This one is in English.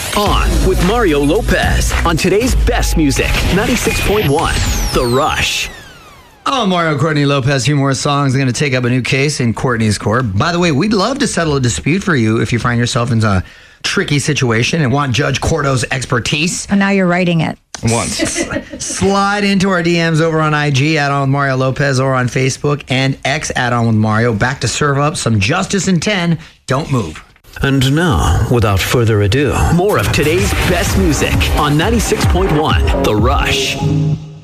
On with Mario Lopez on today's best music, 96.1 The Rush. Oh, Mario Courtney Lopez, Few More Songs. Going to take up a new case in Courtney's court. By the way, we'd love to settle a dispute for you if you find yourself in a tricky situation and want Judge Cordo's expertise. And now you're writing it. Once. Slide into our DMs over on IG, add on with Mario Lopez, or on Facebook, and X, add on with Mario. Back to serve up some justice in 10. Don't move. And now, without further ado, more of today's best music on 96.1 The Rush.